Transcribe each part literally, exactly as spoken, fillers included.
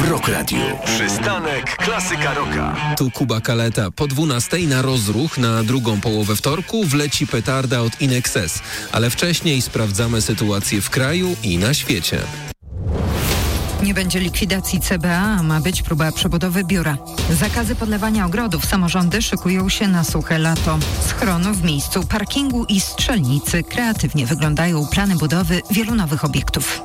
Rock Radio. Przystanek Klasyka Rocka. Tu Kuba Kaleta. Po dwunastej na rozruch na drugą połowę wtorku wleci petarda od In Excess. Ale wcześniej sprawdzamy sytuację w kraju i na świecie. Nie będzie likwidacji C B A, a ma być próba przebudowy biura. Zakazy podlewania ogrodów. Samorządy szykują się na suche lato. Schron w miejscu parkingu i strzelnicy. Kreatywnie wyglądają plany budowy wielu nowych obiektów.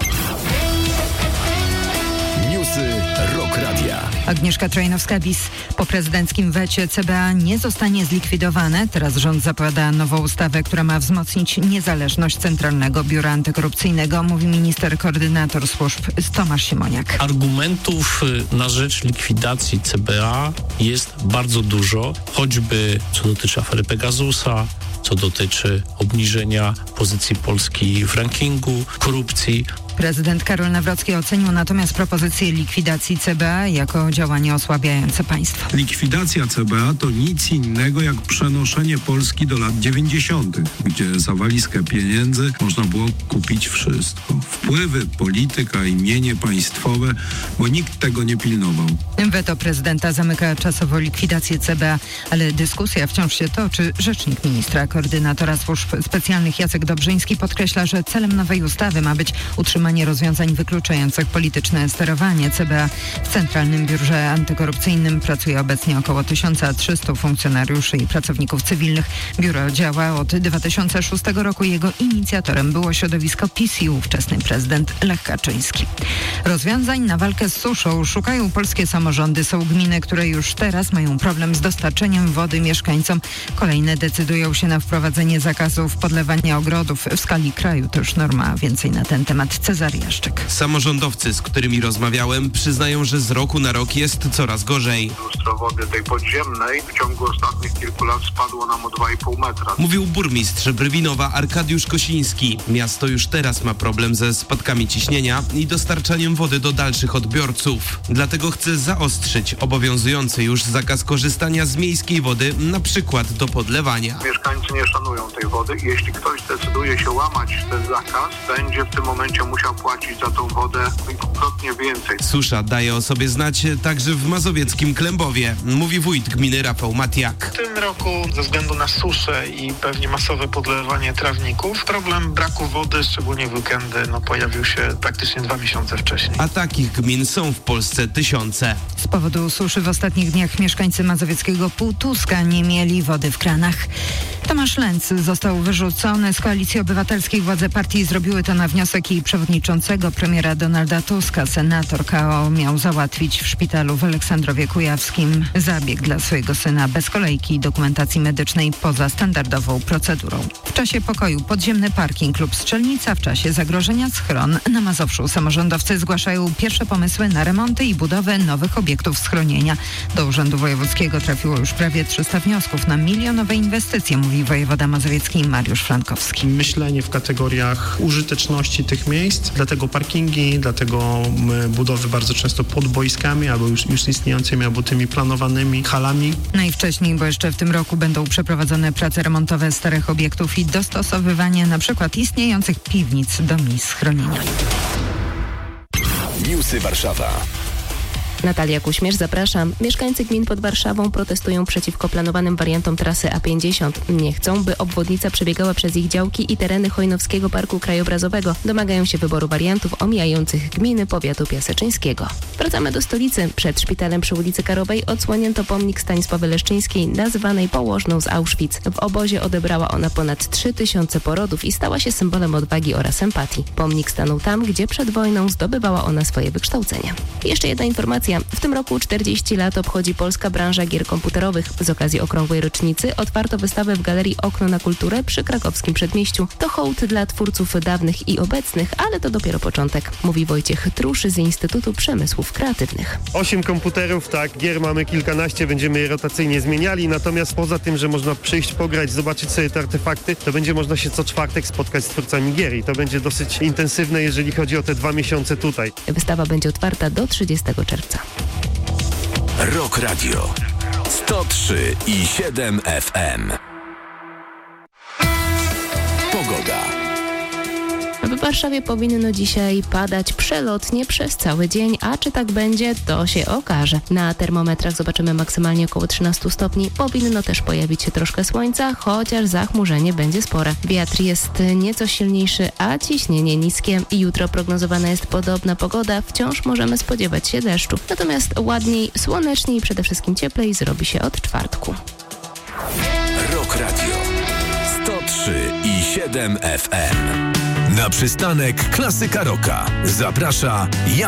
Newsy Rock Radia. Agnieszka Trojnowska-Bis. Po prezydenckim wecie C B A nie zostanie zlikwidowane. Teraz rząd zapowiada nową ustawę, która ma wzmocnić niezależność Centralnego Biura Antykorupcyjnego, mówi minister koordynator służb Tomasz Siemoniak. Argumentów na rzecz likwidacji C B A jest bardzo dużo, choćby co dotyczy afery Pegasusa, co dotyczy obniżenia pozycji Polski w rankingu korupcji. Prezydent Karol Nawrocki ocenił natomiast propozycję likwidacji C B A jako działanie osłabiające państwo. Likwidacja C B A to nic innego jak przenoszenie Polski do lat dziewięćdziesiątych, gdzie za walizkę pieniędzy można było kupić wszystko. Wpływy, polityka i mienie państwowe, bo nikt tego nie pilnował. Weto prezydenta zamyka czasowo likwidację C B A, ale dyskusja wciąż się toczy. Rzecznik ministra koordynatora służb specjalnych Jacek Dobrzyński podkreśla, że celem nowej ustawy ma być utrzymanie rozwiązań wykluczających polityczne sterowanie C B A. W Centralnym Biurze Antykorupcyjnym pracuje obecnie około tysiąc trzysta funkcjonariuszy i pracowników cywilnych. Biuro działa od dwa tysiące szóstego roku. Jego inicjatorem było środowisko P S I, ówczesny prezydent Lech Kaczyński. Rozwiązań na walkę z suszą szukają polskie samorządy. Są gminy, które już teraz mają problem z dostarczeniem wody mieszkańcom. Kolejne decydują się na wprowadzenie zakazów podlewania ogrodów. W skali kraju to już norma. Więcej na ten temat Cezary Jaszczyk. Samorządowcy, z którymi rozmawiałem, przyznają, że z roku na rok jest coraz gorzej. Lustro wody tej podziemnej w ciągu ostatnich kilku lat spadło nam o dwa i pół metra. Mówił burmistrz Brwinowa Arkadiusz Kosiński. Miasto już teraz ma problem ze spadkami ciśnienia i dostarczaniem wody do dalszych odbiorców. Dlatego chce zaostrzyć obowiązujący już zakaz korzystania z miejskiej wody, na przykład do podlewania. Mieszkańcy nie szanują tej wody i jeśli ktoś decyduje się łamać ten zakaz, będzie w tym momencie musiał płacić za tą wodę kilkukrotnie więcej. Susza daje o sobie znać także w mazowieckim Klębowie, mówi wójt gminy Rafał Matiak. W tym roku ze względu na suszę i pewnie masowe podlewanie trawników, problem braku wody, szczególnie w weekendy, no, pojawił się praktycznie dwa miesiące wcześniej. A takich gmin są w Polsce tysiące. Z powodu suszy w ostatnich dniach mieszkańcy mazowieckiego Półtuska nie mieli wody w kranach. Tomasz Lenz został wyrzucony z Koalicji Obywatelskiej. Władze partii zrobiły to na wniosek jej przewodniczącego, premiera Donalda Tuska. Senator K O miał załatwić w szpitalu w Aleksandrowie Kujawskim zabieg dla swojego syna bez kolejki i dokumentacji medycznej poza standardową procedurą. W czasie pokoju podziemny parking lub strzelnica, w czasie zagrożenia schron. Na Mazowszu samorządowcy zgłaszają pierwsze pomysły na remonty i budowę nowych obiektów schronienia. Do Urzędu Wojewódzkiego trafiło już prawie trzysta wniosków na milionowe inwestycje, mówi wojewoda mazowiecki Mariusz Frankowski. Myślenie w kategoriach użyteczności tych miejsc, dlatego parkingi, dlatego budowy bardzo często pod boiskami albo już, już istniejącymi, albo tymi planowanymi halami. Najwcześniej, bo jeszcze w tym roku będą przeprowadzone prace remontowe starych obiektów i dostosowywanie na przykład istniejących piwnic do miejsc schronienia. Newsy Warszawa. Natalia Kuśmierz, zapraszam. Mieszkańcy gmin pod Warszawą protestują przeciwko planowanym wariantom trasy A pięćdziesiąt. Nie chcą, by obwodnica przebiegała przez ich działki i tereny Chojnowskiego Parku Krajobrazowego. Domagają się wyboru wariantów omijających gminy powiatu piaseczyńskiego. Wracamy do stolicy. Przed szpitalem przy ulicy Karowej odsłonięto pomnik Stanisławy Leszczyńskiej, nazywanej położną z Auschwitz. W obozie odebrała ona ponad trzy tysiące porodów i stała się symbolem odwagi oraz empatii. Pomnik stanął tam, gdzie przed wojną zdobywała ona swoje wykształcenie. I jeszcze jedna informacja. W tym roku czterdzieści lat obchodzi polska branża gier komputerowych. Z okazji okrągłej rocznicy otwarto wystawę w Galerii Okno na Kulturę przy krakowskim Przedmieściu. To hołd dla twórców dawnych i obecnych, ale to dopiero początek, mówi Wojciech Truszy z Instytutu Przemysłów Kreatywnych. Osiem komputerów, tak, gier mamy kilkanaście, będziemy je rotacyjnie zmieniali, natomiast poza tym, że można przyjść, pograć, zobaczyć sobie te artefakty, to będzie można się co czwartek spotkać z twórcami gier i to będzie dosyć intensywne, jeżeli chodzi o te dwa miesiące tutaj. Wystawa będzie otwarta do trzydziestego czerwca. Rock Radio sto trzy i siedem F M. Pogoda. W Warszawie powinno dzisiaj padać przelotnie przez cały dzień, a czy tak będzie, to się okaże. Na termometrach zobaczymy maksymalnie około trzynaście stopni. Powinno też pojawić się troszkę słońca, chociaż zachmurzenie będzie spore. Wiatr jest nieco silniejszy, a ciśnienie niskie. Jutro prognozowana jest podobna pogoda. Wciąż możemy spodziewać się deszczu. Natomiast ładniej, słoneczniej i przede wszystkim cieplej zrobi się od czwartku. Rock Radio sto trzy i siedem F M. Na przystanek Klasyka Rocka zaprasza